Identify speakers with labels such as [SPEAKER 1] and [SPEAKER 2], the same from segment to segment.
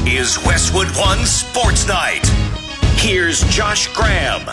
[SPEAKER 1] is Westwood One Sports Night. Here's Josh Graham.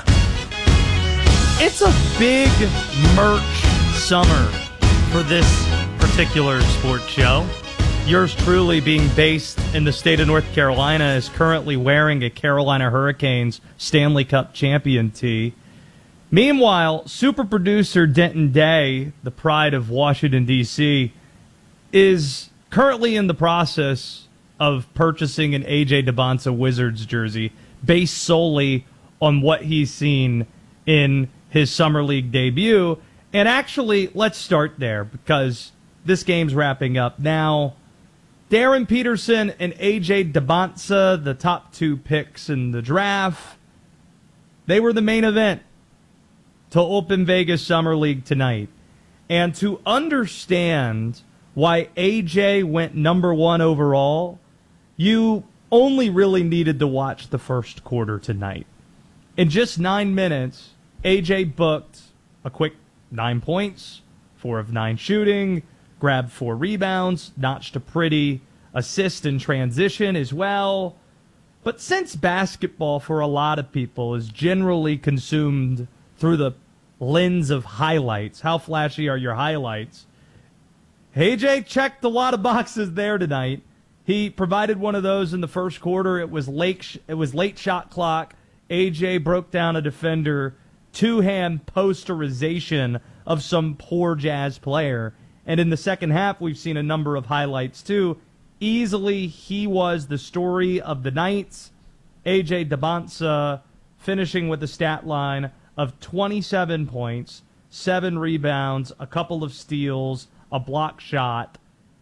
[SPEAKER 2] It's a big merch summer for this particular sports show. Yours truly, being based in the state of North Carolina, is currently wearing a Carolina Hurricanes Stanley Cup champion tee. Meanwhile, super producer Denton Day, the pride of Washington, D.C., is currently in the process of purchasing an A.J. Dybantsa Wizards jersey based solely on what he's seen in his Summer League debut. And actually, let's start there because this game's wrapping up now. Darren Peterson and A.J. Dybantsa, the top two picks in the draft, they were the main event to open Vegas Summer League tonight. And to understand why A.J. went number one overall, you only really needed to watch the first quarter tonight. In just 9 minutes, A.J. booked a quick 9 points, 4 of 9 shooting, grabbed 4 rebounds, notched a pretty assist in transition as well. But since basketball for a lot of people is generally consumed through the lens of highlights, how flashy are your highlights? AJ checked a lot of boxes there tonight. He provided one of those in the first quarter. It was late shot clock. AJ broke down a defender, two-hand posterization of some poor Jazz player. And in the second half, we've seen a number of highlights too. Easily, he was the story of the night. A.J. Dybantsa finishing with a stat line of 27 points, 7 rebounds, a couple of steals, a block shot,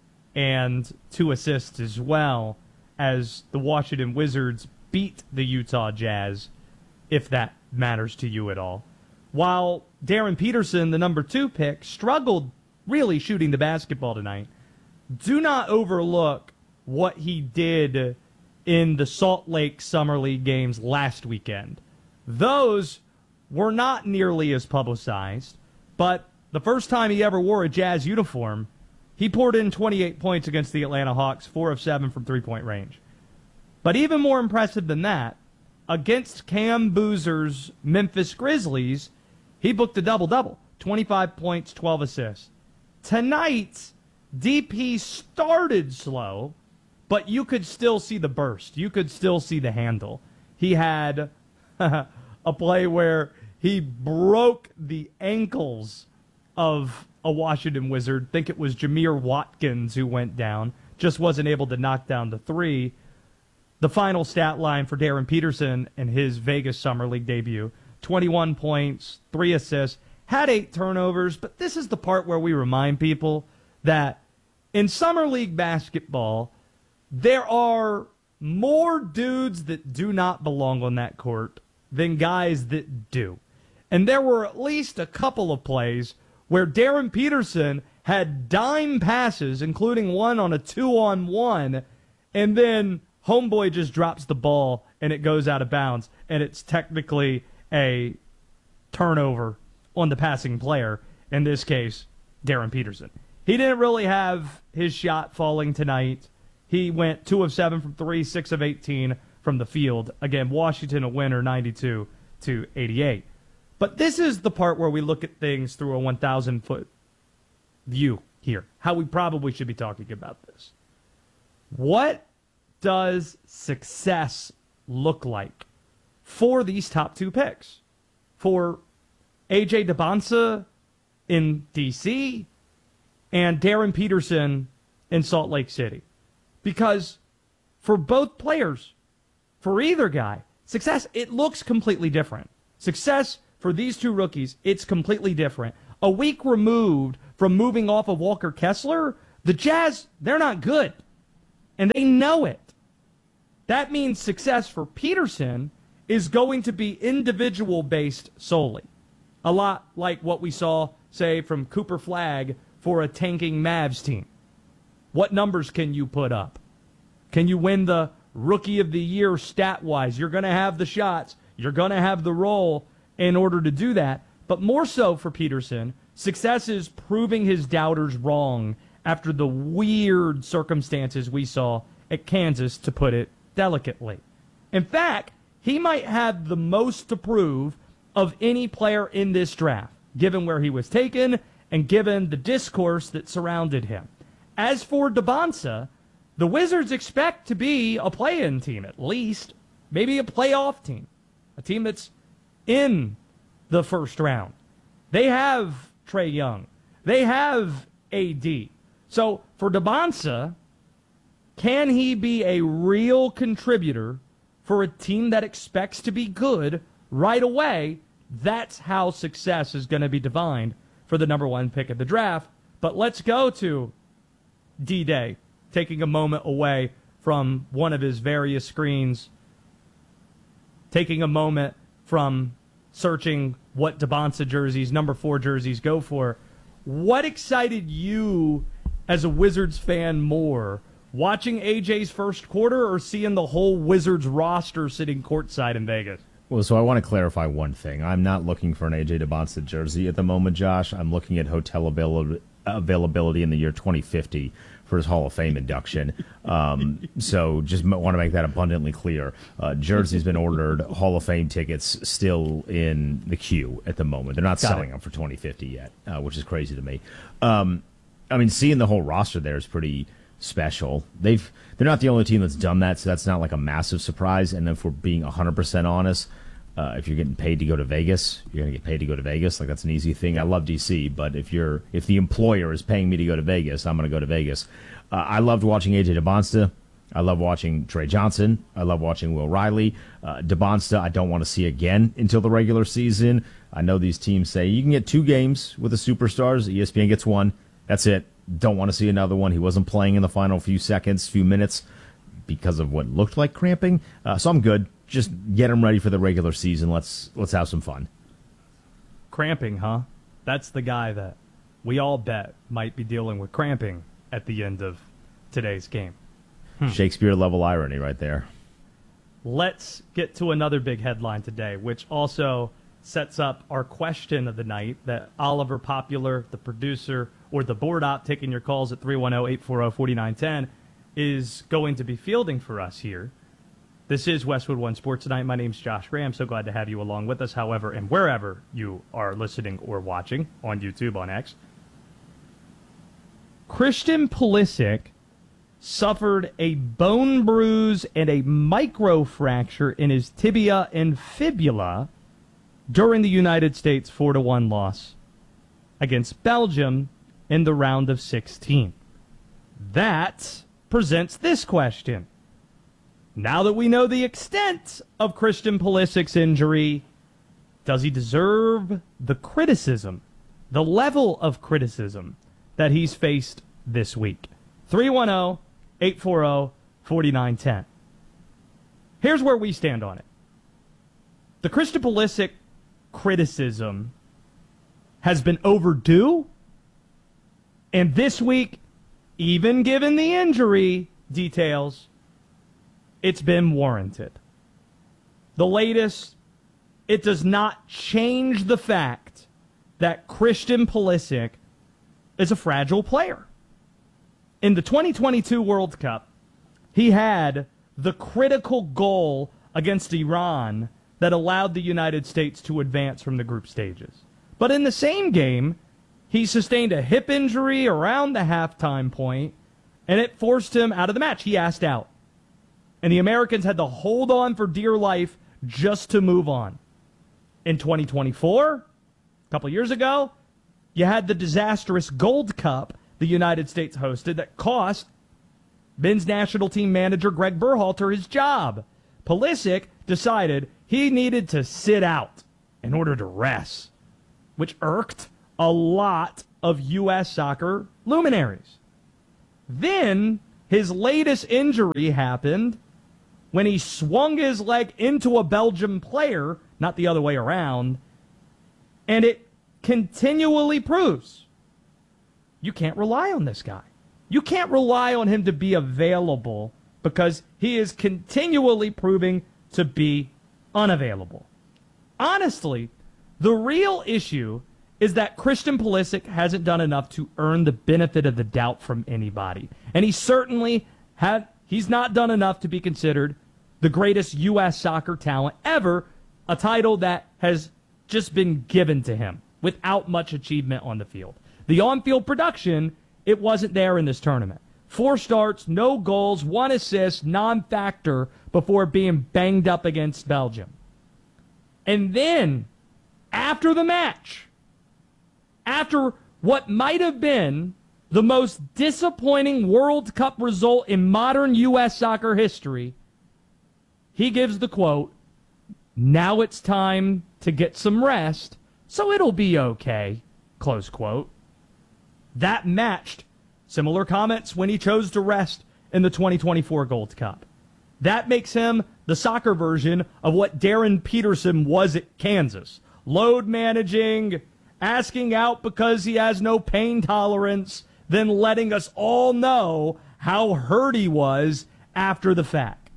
[SPEAKER 2] and 2 assists as well, as the Washington Wizards beat the Utah Jazz, if that matters to you at all. While Darren Peterson, the number 2 pick, struggled really shooting the basketball tonight. Do not overlook what he did in the Salt Lake Summer League games last weekend. Those were not nearly as publicized, but the first time he ever wore a Jazz uniform, he poured in 28 points against the Atlanta Hawks, 4 of 7 from three-point range. But even more impressive than that, against Cam Boozer's Memphis Grizzlies, he booked a double-double, 25 points, 12 assists. Tonight, DP started slow, but you could still see the burst. You could still see the handle. He had a play where he broke the ankles of a Washington Wizard. Think it was Jameer Watkins who went down. Just wasn't able to knock down the three. The final stat line for Darren Peterson in his Vegas Summer League debut, 21 points, 3 assists, had 8 turnovers, but this is the part where we remind people that in Summer League basketball, there are more dudes that do not belong on that court than guys that do. And there were at least a couple of plays where Darren Peterson had dime passes, including one on a 2-on-1, and then homeboy just drops the ball and it goes out of bounds, and it's technically a turnover on the passing player, in this case, Darren Peterson. He didn't really have his shot falling tonight. He went 2 of 7 from 3, 6 of 18 from the field. Again, Washington a winner, 92-88. But this is the part where we look at things through a 1,000-foot view here, how we probably should be talking about this. What does success look like for these top 2 picks? For A.J. Dybantsa in D.C. and Darren Peterson in Salt Lake City. Because for both players, for either guy, success, it looks completely different. Success for these 2 rookies, it's completely different. A week removed from moving off of Walker Kessler, the Jazz, they're not good. And they know it. That means success for Peterson is going to be individual-based solely. A lot like what we saw, say, from Cooper Flagg for a tanking Mavs team. What numbers can you put up? Can you win the Rookie of the Year stat-wise? You're going to have the shots. You're going to have the role in order to do that. But more so for Peterson, success is proving his doubters wrong after the weird circumstances we saw at Kansas, to put it delicately. In fact, he might have the most to prove of any player in this draft, given where he was taken and given the discourse that surrounded him. As for Dybantsa, the Wizards expect to be a play-in team, at least, maybe a playoff team, a team that's in the first round. They have Trae Young. They have AD. So for Dybantsa, can he be a real contributor for a team that expects to be good right away? That's how success is going to be defined for the number one pick of the draft. But let's go to D-Day, taking a moment away from one of his various screens, taking a moment from searching what Dybantsa jerseys, number 4 jerseys go for. What excited you as a Wizards fan more, watching AJ's first quarter or seeing the whole Wizards roster sitting courtside in Vegas?
[SPEAKER 3] Well, so I want to clarify one thing. I'm not looking for an AJ Dybantsa jersey at the moment, Josh. I'm looking at hotel availability in the year 2050 for his Hall of Fame induction. So just want to make that abundantly clear. Jersey's been ordered. Hall of Fame tickets still in the queue at the moment. They're not selling them for 2050 yet, which is crazy to me. I mean, seeing the whole roster there is pretty special. They're not the only team that's done that, so that's not like a massive surprise. And if we're being 100% honest, if you're getting paid to go to Vegas, you're going to get paid to go to Vegas. Like, that's an easy thing. I love DC, but if the employer is paying me to go to Vegas, I'm going to go to Vegas. I loved watching AJ Dybantsa. I love watching Trae Johnson. I love watching Will Riley. Dybantsa, I don't want to see again until the regular season. I know these teams say you can get 2 games with the superstars. ESPN gets 1. That's it. Don't want to see another one. He wasn't playing in the final few minutes because of what looked like cramping. So I'm good. Just get him ready for the regular season. Let's have some fun.
[SPEAKER 2] Cramping, huh? That's the guy that we all bet might be dealing with cramping at the end of today's game.
[SPEAKER 3] Shakespeare-level irony right there.
[SPEAKER 2] Let's get to another big headline today, which also sets up our question of the night that Oliver Popular, the producer, or the board op taking your calls at 310-840-4910, is going to be fielding for us here. This is Westwood One Sports Tonight. My name's Josh Graham. So glad to have you along with us, however, and wherever you are listening or watching, on YouTube, on X. Christian Pulisic suffered a bone bruise and a microfracture in his tibia and fibula during the United States 4-1 loss against Belgium in the round of 16. That presents this question. Now that we know the extent of Christian Pulisic's injury, does he deserve the criticism, the level of criticism that he's faced this week? 310-840-4910. Here's where we stand on it. The Christian Pulisic criticism has been overdue, and this week, even given the injury details, it's been warranted. The latest, it does not change the fact that Christian Pulisic is a fragile player. In the 2022 World Cup, he had the critical goal against Iran that allowed the United States to advance from the group stages. But in the same game, he sustained a hip injury around the halftime point, and it forced him out of the match. He asked out. And the Americans had to hold on for dear life just to move on. In 2024, a couple years ago, you had the disastrous Gold Cup the United States hosted that cost men's national team manager Greg Berhalter his job. Pulisic decided he needed to sit out in order to rest, which irked a lot of U.S. soccer luminaries. Then his latest injury happened when he swung his leg into a Belgian player, not the other way around, and it continually proves you can't rely on this guy. You can't rely on him to be available because he is continually proving to be unavailable. Honestly, the real issue is that Christian Pulisic hasn't done enough to earn the benefit of the doubt from anybody. And he certainly he's not done enough to be considered the greatest U.S. soccer talent ever, a title that has just been given to him without much achievement on the field. The on-field production, it wasn't there in this tournament. 4 starts, no goals, 1 assist, non-factor before being banged up against Belgium. And then, after the match, after what might have been the most disappointing World Cup result in modern U.S. soccer history, he gives the quote, "Now it's time to get some rest, so it'll be okay," close quote. That matched similar comments when he chose to rest in the 2024 Gold Cup. That makes him the soccer version of what Darren Peterson was at Kansas. Load managing, asking out because he has no pain tolerance, then letting us all know how hurt he was after the fact.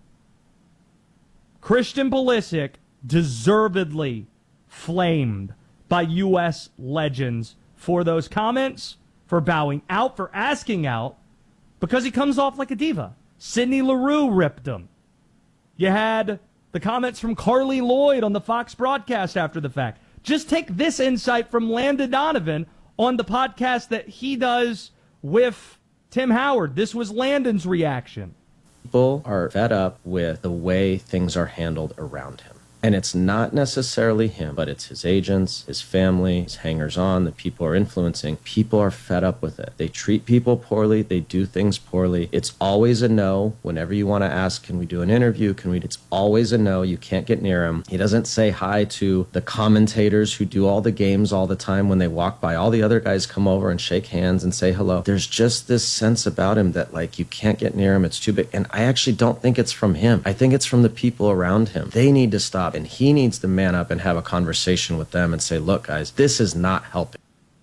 [SPEAKER 2] Christian Pulisic deservedly flamed by U.S. legends for those comments, for bowing out, for asking out, because he comes off like a diva. Sidney LaRue ripped him. You had the comments from Carly Lloyd on the Fox broadcast after the fact. Just take this insight from Landon Donovan on the podcast that he does with Tim Howard. This was Landon's reaction.
[SPEAKER 4] People are fed up with the way things are handled around him. And it's not necessarily him, but it's his agents, his family, his hangers-on, the people are influencing. People are fed up with it. They treat people poorly. They do things poorly. It's always a no. Whenever you want to ask, can we do an interview? It's always a no. You can't get near him. He doesn't say hi to the commentators who do all the games all the time. When they walk by, all the other guys come over and shake hands and say hello. There's just this sense about him that, like, you can't get near him. It's too big. And I actually don't think it's from him. I think it's from the people around him. They need to stop. And he needs to man up and have a conversation with them and say, look, guys, this is not helping.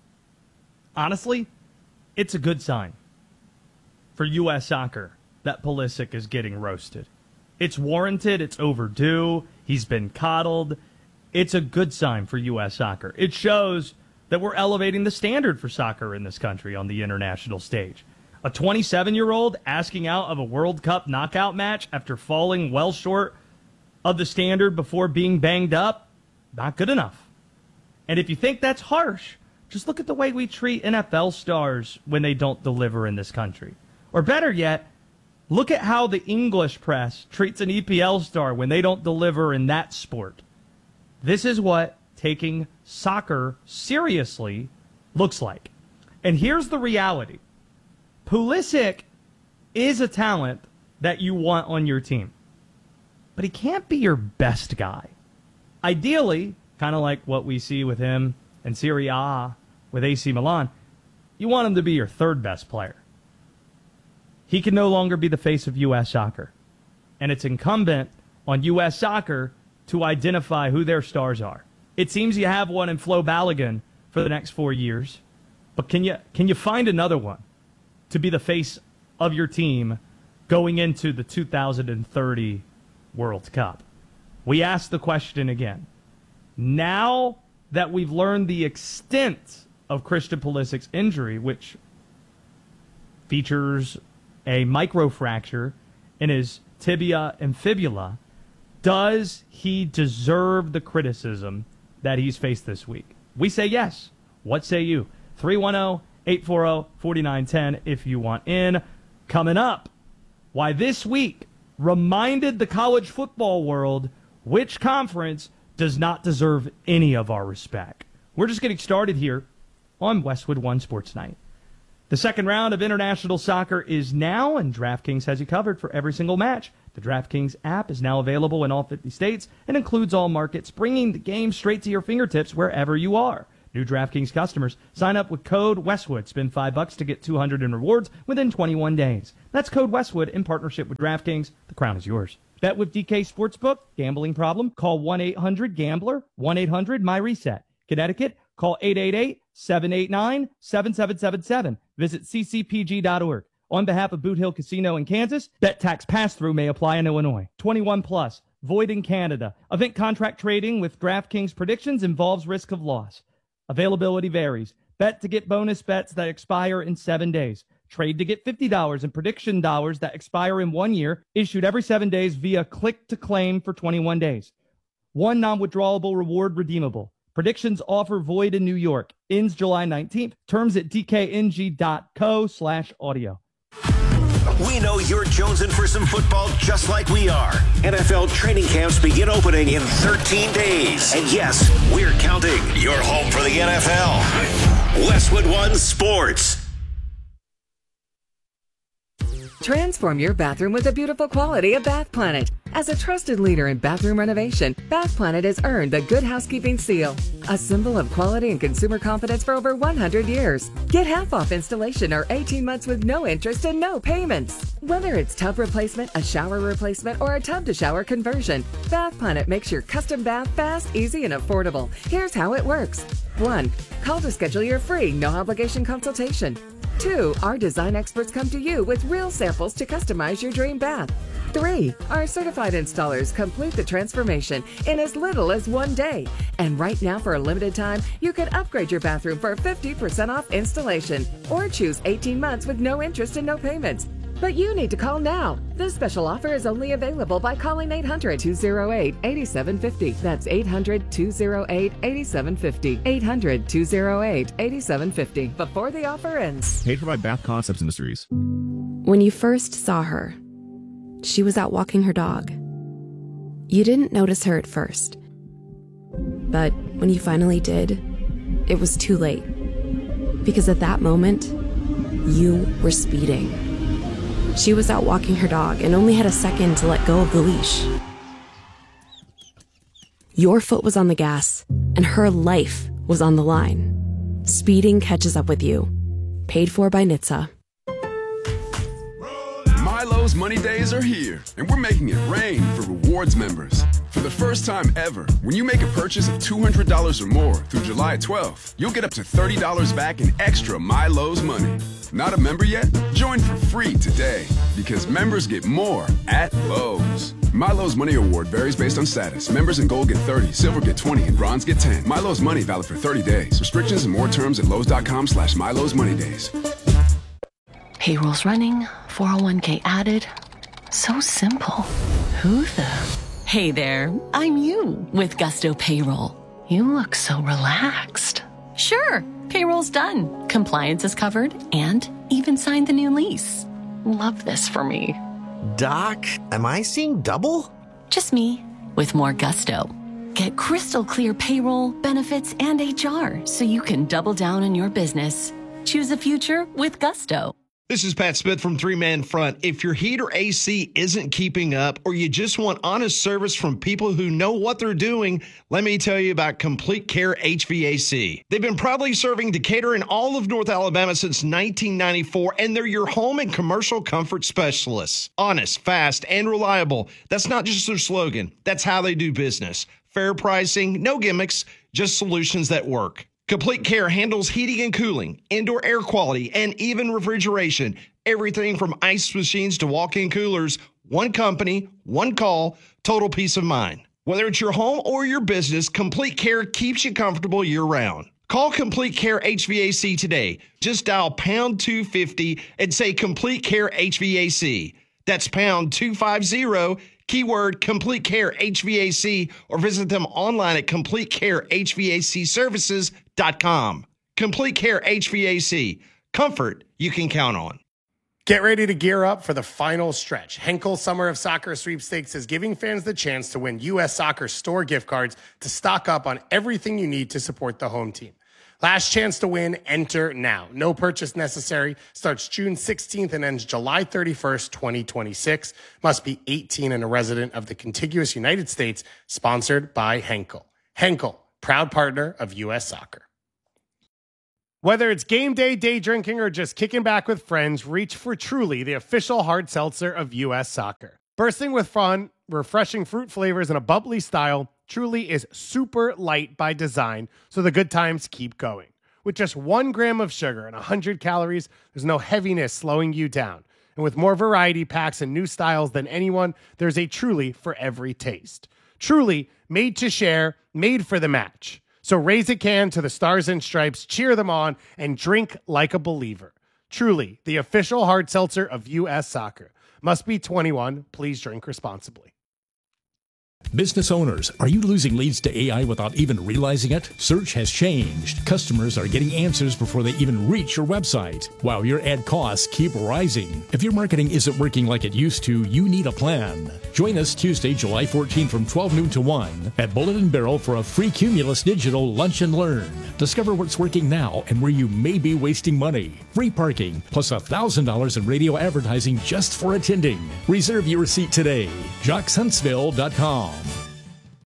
[SPEAKER 2] Honestly, it's a good sign for U.S. soccer that Pulisic is getting roasted. It's warranted. It's overdue. He's been coddled. It's a good sign for U.S. soccer. It shows that we're elevating the standard for soccer in this country on the international stage. A 27-year-old asking out of a World Cup knockout match after falling well short of the standard before being banged up, not good enough. And if you think that's harsh, just look at the way we treat NFL stars when they don't deliver in this country. Or better yet, look at how the English press treats an EPL star when they don't deliver in that sport. This is what taking soccer seriously looks like. And here's the reality. Pulisic is a talent that you want on your team. But he can't be your best guy. Ideally, kind of like what we see with him in Serie A with AC Milan, you want him to be your third best player. He can no longer be the face of U.S. soccer. And it's incumbent on U.S. soccer to identify who their stars are. It seems you have one in Flo Balogun for the next 4 years. But can you find another one to be the face of your team going into the 2030 World Cup? We ask the question again. Now that we've learned the extent of Christian Pulisic's injury, which features a microfracture in his tibia and fibula, does he deserve the criticism that he's faced this week? We say yes. What say you? 310-840-4910 if you want in. Coming up, why this week reminded the college football world which conference does not deserve any of our respect. We're just getting started here on Westwood One Sports Night. The second round of international soccer is now, and DraftKings has you covered for every single match. The DraftKings app is now available in all 50 states and includes all markets, bringing the game straight to your fingertips wherever you are. New DraftKings customers, sign up with code Westwood. Spend $5 to get $200 in rewards within 21 days. That's code Westwood in partnership with DraftKings. The crown is yours. Bet with DK Sportsbook. Gambling problem? Call 1-800-GAMBLER. 1-800-MyReset. Connecticut? Call 888-789-7777. Visit ccpg.org. On behalf of Boot Hill Casino in Kansas, bet tax pass-through may apply in Illinois. 21 plus. Void in Canada. Event contract trading with DraftKings predictions involves risk of loss. Availability varies. Bet to get bonus bets that expire in 7 days. Trade to get $50 in prediction dollars that expire in 1 year, issued every 7 days via click to claim for 21 days. One non-withdrawable reward redeemable. Predictions offer void in New York. Ends July 19th. Terms at dkng.co/audio.
[SPEAKER 1] We know you're jonesing for some football just like we are. NFL training camps begin opening in 13 days. And yes, we're counting. You're home for the NFL. Westwood One Sports.
[SPEAKER 5] Transform your bathroom with the beautiful quality of Bath Planet. As a trusted leader in bathroom renovation, Bath Planet has earned the Good Housekeeping seal, a symbol of quality and consumer confidence for over 100 years. Get half off installation or 18 months with no interest and no payments. Whether it's tub replacement, a shower replacement, or a tub-to-shower conversion, Bath Planet makes your custom bath fast, easy, and affordable. Here's how it works. 1. Call to schedule your free, no-obligation consultation. 2. Our design experts come to you with real samples to customize your dream bath. 3. Our certified installers complete the transformation in as little as 1 day. And right now, for a limited time, you can upgrade your bathroom for 50% off installation or choose 18 months with no interest and no payments. But you need to call now. This special offer is only available by calling 800-208-8750. That's 800-208-8750. 800-208-8750. Before the offer ends.
[SPEAKER 6] Paid for by Bath Concepts Industries.
[SPEAKER 7] When you first saw her, she was out walking her dog. You didn't notice her at first. But when you finally did, it was too late. Because at that moment, you were speeding. She was out walking her dog and only had a second to let go of the leash. Your foot was on the gas, and her life was on the line. Speeding catches up with you. Paid for by NHTSA.
[SPEAKER 8] Milo's Money Days are here, and we're making it rain for rewards members. For the first time ever, when you make a purchase of $200 or more through July 12th, you'll get up to $30 back in extra Milo's money. Not a member yet? Join for free today, because members get more at Lowe's. Milo's Money Award varies based on status. Members in Gold get 30, Silver get 20, and Bronze get 10. Milo's Money valid for 30 days. Restrictions and more terms at Lowe's.com/Milo's Money Days.
[SPEAKER 9] Payroll's running, 401k added. So simple. Who the? Hey there, I'm you with Gusto Payroll. You look so relaxed. Sure, payroll's done. Compliance is covered and even signed the new lease. Love this for me.
[SPEAKER 10] Doc, am I seeing double?
[SPEAKER 9] Just me with more gusto. Get crystal clear payroll, benefits, and HR so you can double down on your business. Choose a future with Gusto.
[SPEAKER 11] This is Pat Smith from Three Man Front. If your heat or AC isn't keeping up, or you just want honest service from people who know what they're doing, let me tell you about Complete Care HVAC. They've been proudly serving Decatur and all of North Alabama since 1994, and they're your home and commercial comfort specialists. Honest, fast, and reliable. That's not just their slogan. That's how they do business. Fair pricing, no gimmicks, just solutions that work. Complete Care handles heating and cooling, indoor air quality, and even refrigeration. Everything from ice machines to walk-in coolers. One company, one call, total peace of mind. Whether it's your home or your business, Complete Care keeps you comfortable year-round. Call Complete Care HVAC today. Just dial pound 250 and say Complete Care HVAC. That's pound 250, keyword Complete Care HVAC, or visit them online at CompleteCareHVACservices.com. Complete Care HVAC. Comfort you can count on.
[SPEAKER 12] Get ready to gear up for the final stretch. Henkel Summer of Soccer Sweepstakes is giving fans the chance to win U.S. Soccer store gift cards to stock up on everything you need to support the home team. Last chance to win, enter now. No purchase necessary. Starts June 16th and ends July 31st, 2026. Must be 18 and a resident of the contiguous United States. Sponsored by Henkel. Henkel, proud partner of U.S. Soccer. Whether it's game day, day drinking, or just kicking back with friends, reach for Truly, the official hard seltzer of U.S. Soccer. Bursting with fun, refreshing fruit flavors, and a bubbly style, Truly is super light by design, so the good times keep going. With just 1 gram of sugar and 100 calories, there's no heaviness slowing you down. And with more variety packs and new styles than anyone, there's a Truly for every taste. Truly, made to share, made for the match. So raise a can to the Stars and Stripes, cheer them on, and drink like a believer. Truly, the official hard seltzer of U.S. Soccer. Must be 21. Please drink responsibly.
[SPEAKER 6] Business owners, are you losing leads to AI without even realizing it? Search has changed. Customers are getting answers before they even reach your website, while your ad costs keep rising. If your marketing isn't working like it used to, you need a plan. Join us Tuesday, July 14 from 12 noon to 1 at Bullet and Barrel for a free Cumulus Digital Lunch and Learn. Discover what's working now and where you may be wasting money. Free parking, plus $1,000 in radio advertising just for attending. Reserve your seat today. JocksHuntsville.com.